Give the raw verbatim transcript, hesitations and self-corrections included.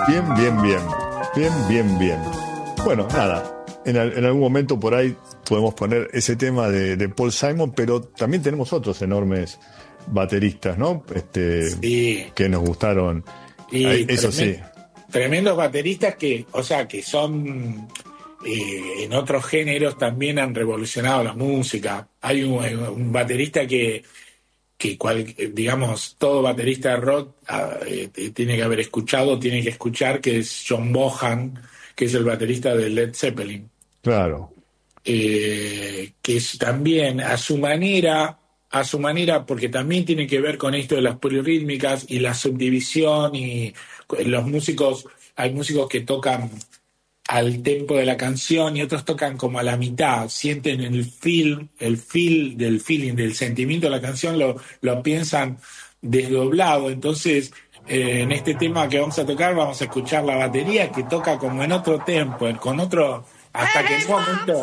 Bien, bien, bien. Bien, bien, bien. Bueno, nada. En, al- en algún momento por ahí podemos poner ese tema de, de Paul Simon, pero también tenemos otros enormes bateristas, ¿no? Este, Sí, que nos gustaron. Ay, y eso sí, tremen- tremendos bateristas que, o sea, que son eh, en otros géneros también han revolucionado la música. Hay un, un baterista que, que cual, digamos, todo baterista de rock ah, eh, tiene que haber escuchado, tiene que escuchar, que es John Bonham, que es el baterista de Led Zeppelin. claro. Eh, que es también a su manera, a su manera, porque también tiene que ver con esto de las polirrítmicas y la subdivisión y los músicos, hay músicos que tocan al tempo de la canción y otros tocan como a la mitad, sienten el feel, el feel del feeling, del sentimiento de la canción, lo, lo piensan desdoblado. Entonces, eh, en este tema que vamos a tocar, vamos a escuchar la batería que toca como en otro tempo, con otro, hasta que en un momento